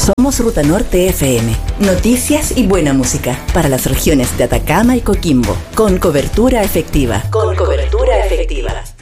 Somos Ruta Norte FM. Noticias y buena música para las regiones de Atacama y Coquimbo. Con cobertura efectiva.